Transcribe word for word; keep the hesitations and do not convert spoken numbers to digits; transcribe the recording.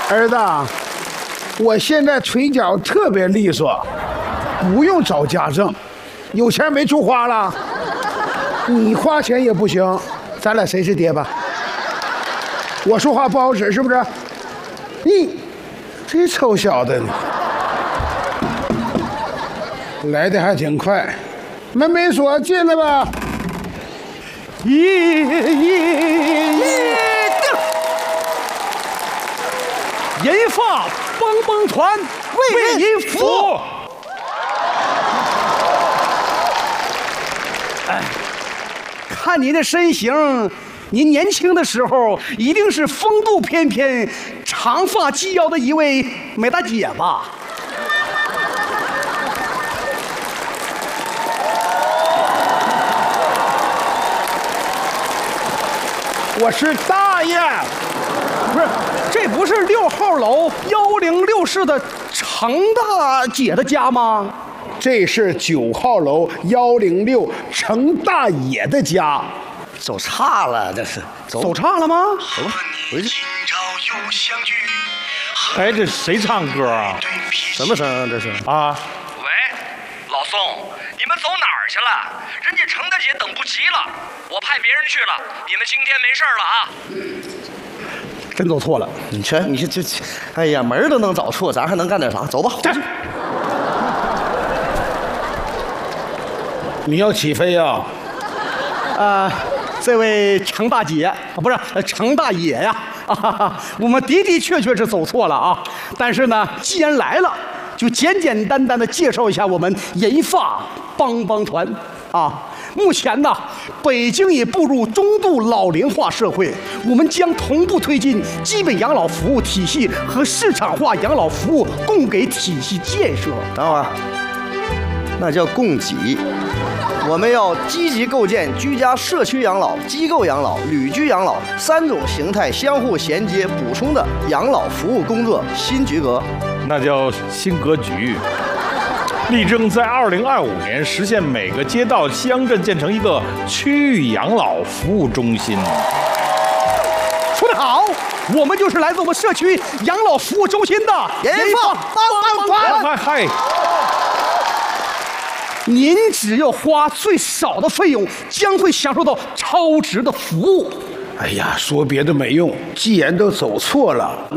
儿子，我现在腿脚特别利索，不用找家政，有钱没处花了。你花钱也不行，咱俩谁是爹吧？我说话不好使是不是？你这臭小子，来的还挺快。门没锁，进来吧。 一一一银发帮帮团为您服务。哎，看您的身形，您年轻的时候一定是风度翩翩、长发及腰的一位美大姐吧？ 我是大爷。 不是，这不是六号楼幺零六室的程大姐的家吗？ 这是九号楼幺零六程大爷的家。 走岔了，这是走走岔了吗？ 走吧，回去。 哎，这谁唱歌啊？ 什么声啊？这是啊？ 喂，老宋，你们走哪儿去了？人家程大姐等不及了，我派别人去了，你们今天没事了啊。 真走错了， 你去，你这这，哎呀，门儿都能找错，咱还能干点啥？走吧，回去。 你要起飞呀？ 啊，这位程大姐啊，不是呃程大爷呀，啊，我们的的确确是走错了啊。但是呢，既然来了，就简简单单的介绍一下我们银发帮帮团啊。目前呢，北京已步入中度老龄化社会，我们将同步推进基本养老服务体系和市场化养老服务供给体系建设。 等会儿，那叫供给。我们要积极构建居家社区养老、机构养老、旅居养老三种形态相互衔接补充的养老服务工作新局格， 那叫新格局。力争在二零二五年实现每个街道、乡镇建成一个区域养老服务中心。 说得好，我们就是来自我们社区养老服务中心的银发帮帮团。 嗨嗨， 您只要花最少的费用，将会享受到超值的服务。 哎呀，说别的没用，既然都走错了。